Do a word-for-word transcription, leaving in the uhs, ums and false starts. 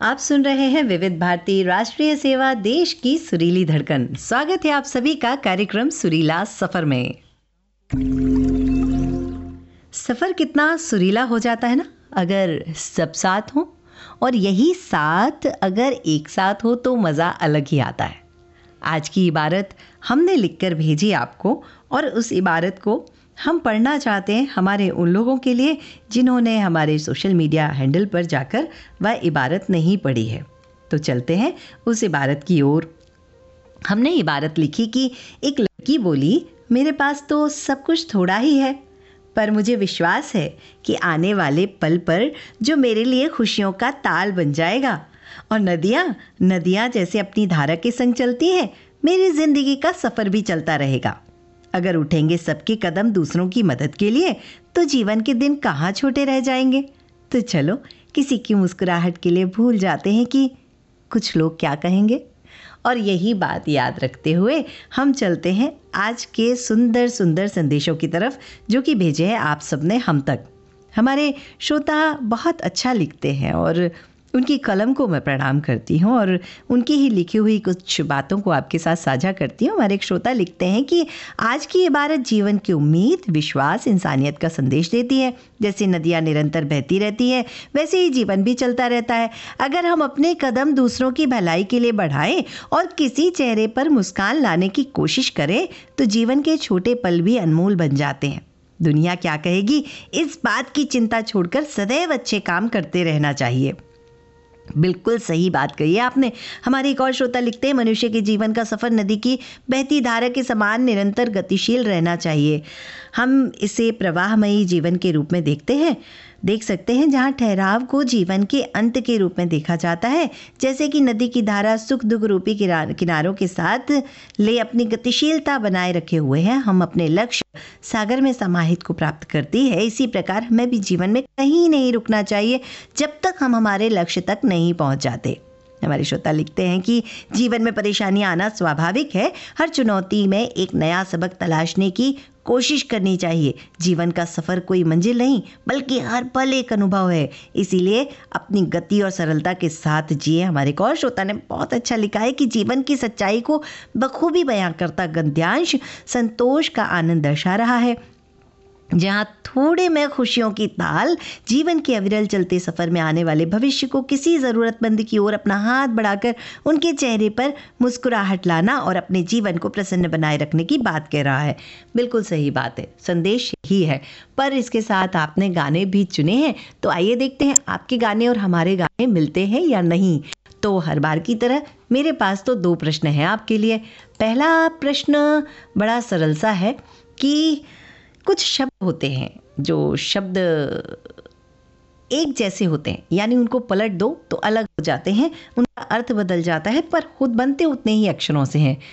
आप सुन रहे हैं विविध भारती राष्ट्रीय सेवा, देश की सुरीली धड़कन। स्वागत है आप सभी का कार्यक्रम सुरीला सफर में। सफर कितना सुरीला हो जाता है ना, अगर सब साथ हो, और यही साथ अगर एक साथ हो तो मज़ा अलग ही आता है। आज की इबारत हमने लिखकर भेजी आपको, और उस इबारत को हम पढ़ना चाहते हैं हमारे उन लोगों के लिए जिन्होंने हमारे सोशल मीडिया हैंडल पर जाकर वह इबारत नहीं पढ़ी है। तो चलते हैं उस इबारत की ओर। हमने इबारत लिखी कि एक लड़की बोली, मेरे पास तो सब कुछ थोड़ा ही है, पर मुझे विश्वास है कि आने वाले पल पर जो मेरे लिए खुशियों का ताल बन जाएगा। और नदियाँ नदियाँ जैसे अपनी धारा के संग चलती हैं, मेरी ज़िंदगी का सफ़र भी चलता रहेगा। अगर उठेंगे सबके कदम दूसरों की मदद के लिए, तो जीवन के दिन कहाँ छोटे रह जाएंगे। तो चलो किसी की मुस्कुराहट के लिए भूल जाते हैं कि कुछ लोग क्या कहेंगे। और यही बात याद रखते हुए हम चलते हैं आज के सुंदर सुंदर संदेशों की तरफ, जो कि भेजे हैं आप सबने हम तक। हमारे श्रोता बहुत अच्छा लिखते हैं और उनकी कलम को मैं प्रणाम करती हूँ और उनकी ही लिखी हुई कुछ बातों को आपके साथ साझा करती हूँ। हमारे एक श्रोता लिखते हैं कि आज की इबारत जीवन की उम्मीद, विश्वास, इंसानियत का संदेश देती है। जैसे नदियाँ निरंतर बहती रहती है, वैसे ही जीवन भी चलता रहता है। अगर हम अपने कदम दूसरों की भलाई के लिए बढ़ाएं और किसी चेहरे पर मुस्कान लाने की कोशिश करें, तो जीवन के छोटे पल भी अनमोल बन जाते हैं। दुनिया क्या कहेगी, इस बात की चिंता छोड़कर सदैव अच्छे काम करते रहना चाहिए। बिल्कुल सही बात कही है आपने। हमारे एक और श्रोता लिखते हैं, मनुष्य के जीवन का सफ़र नदी की बहती धारा के समान निरंतर गतिशील रहना चाहिए। हम इसे प्रवाहमयी जीवन के रूप में देखते हैं देख सकते हैं, जहाँ ठहराव को जीवन के अंत के रूप में देखा जाता है। जैसे कि नदी की धारा सुख दुख रूपी किनारों के साथ ले अपनी गतिशीलता बनाए रखे हुए हैं, हम अपने लक्ष्य सागर में समाहित को प्राप्त करती है। इसी प्रकार हमें भी जीवन में कहीं नहीं रुकना चाहिए जब तक हम हमारे लक्ष्य तक नहीं पहुंच जाते। हमारे श्रोता लिखते हैं कि जीवन में परेशानियां आना स्वाभाविक है। हर चुनौती में एक नया सबक तलाशने की कोशिश करनी चाहिए। जीवन का सफ़र कोई मंजिल नहीं, बल्कि हर पल एक अनुभव है। इसीलिए अपनी गति और सरलता के साथ जिए। हमारे एक और श्रोता ने बहुत अच्छा लिखा है कि जीवन की सच्चाई को बखूबी बयां करता गद्यांश संतोष का आनंद दर्शा रहा है। जहाँ थोड़े में खुशियों की ताल जीवन के अविरल चलते सफ़र में आने वाले भविष्य को किसी ज़रूरतमंद की ओर अपना हाथ बढ़ाकर उनके चेहरे पर मुस्कुराहट लाना और अपने जीवन को प्रसन्न बनाए रखने की बात कह रहा है। बिल्कुल सही बात है, संदेश ही है। पर इसके साथ आपने गाने भी चुने हैं, तो आइए देखते हैं आपके गाने और हमारे गाने मिलते हैं या नहीं। तो हर बार की तरह मेरे पास तो दो प्रश्न हैं आपके लिए। पहला प्रश्न बड़ा सरल सा है कि कुछ शब्द होते हैं जो शब्द एक जैसे होते हैं, यानी उनको पलट दो तो अलग हो जाते हैं, उनका अर्थ बदल जाता है, पर खुद बनते उतने ही अक्षरों से हैं।